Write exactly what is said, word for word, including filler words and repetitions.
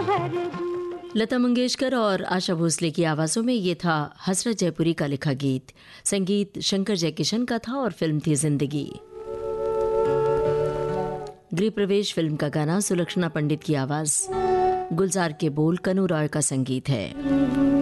लता मंगेशकर और आशा भोसले की आवाज़ों में ये था हसरत जयपुरी का लिखा गीत। संगीत शंकर जयकिशन का था और फिल्म थी जिंदगी। गृह प्रवेश फिल्म का गाना सुलक्षणा पंडित की आवाज़, गुलजार के बोल, कनू रॉय का संगीत है।